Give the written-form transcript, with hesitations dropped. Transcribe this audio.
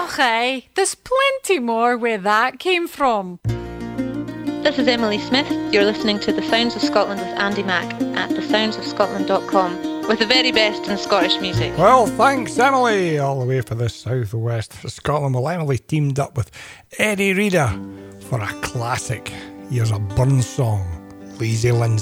aye, there's plenty more where that came from. This is Emily Smith. You're listening to The Sounds of Scotland with Andy Mack at thesoundsofscotland.com with the very best in Scottish music. Well, thanks, Emily, all the way for the southwest of Scotland. Well, Emily teamed up with Eddie Reader for a classic. Here's a Burns song, Lazy Lindsay.